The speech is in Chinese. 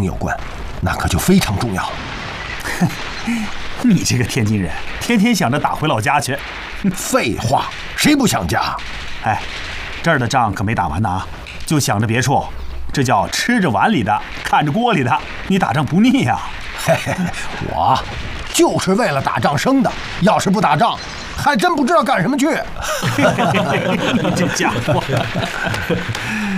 兵有关，那可就非常重要。 你这个天津人，天天想着打回老家去。 废话，谁不想家？ 哎，这儿的仗可没打完呢啊，就想着别处，这叫吃着碗里的，看着锅里的。你打仗不腻呀？ 嘿嘿，我就是为了打仗生的，要是不打仗，还真不知道干什么去。 你这家伙！